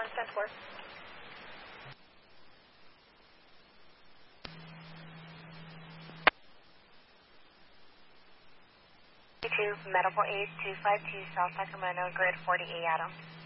10-4. 2, Medical 8252, South Sacramento, grid 40A, Adam.